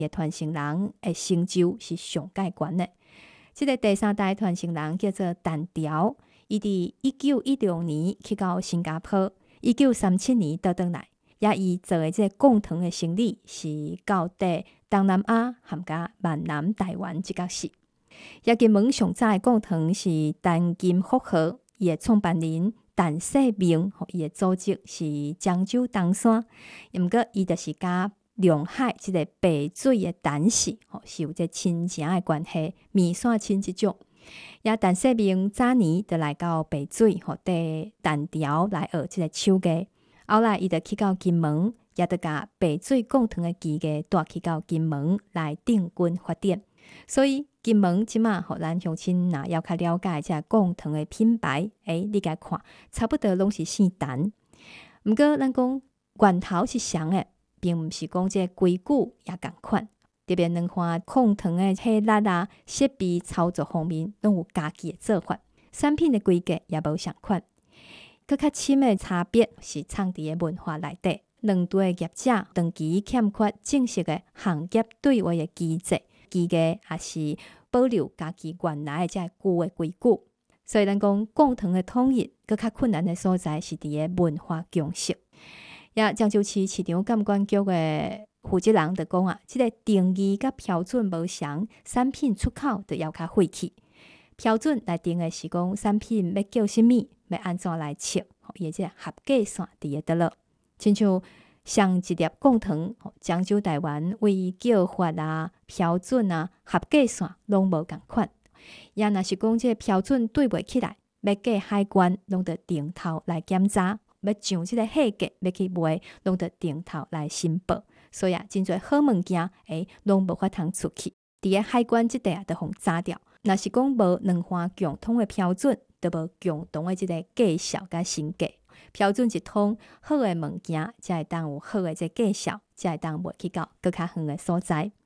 的传承人的成就是上界悬的。这个第三代传承人叫做陈条，伊伫1916年去到新加坡，1937年倒转来，也伊做的这个贡糖的生意是到底东南亚含甲闽南台湾即角是。也金门上早的贡糖是陈金福和，伊的创办人陈世明，伊的组织是漳州东山，毋过伊就是甲龙海即个白水的陈氏是有这亲情的关系，面线亲即种。也陈世明早年就来到白水，缀陈条来学即个手艺。后来伊就去到金门，也就甲白水贡糖的技艺带去到金门来定居发展。所以金门即马，咱乡亲若要较了解这贡糖的品牌，你甲看，差不多拢是姓陈。毋过咱讲源头是相的，并毋是讲这规矩也共款。特别两款控糖的系列啊、设备操作方面，拢有家己的做法。产品的规格也无相款。更较深的差别是藏伫的文化内底。两队的业者长期欠缺正式的行业对话的机制。技艺也是保留家己原来的这旧的规矩，所以咱讲贡糖的统一，更较困难的所在是伫个文化共识。也漳州市市场监管局的负责人就讲啊，即个定义甲标准无相，产品出口就要较费气。标准来定的是讲产品要叫什么，要安怎来测，伊即个合格线伫个倒落，亲像。上一粒贡糖，漳州台湾为叫法啊、标准啊、合格线拢无共款。也若是讲这标准对袂起来，要过海关，拢得定头来检查；要上这个价格，要去卖，拢得定头来申报。所以真侪好物件，拢无法通出去。伫个海关即块啊，就互查掉。若是讲无两项共通的标准，就无共同的即个介绍甲审计。标准一通，好的物件才会当有好的这介绍，才会当卖去到更较远的所在。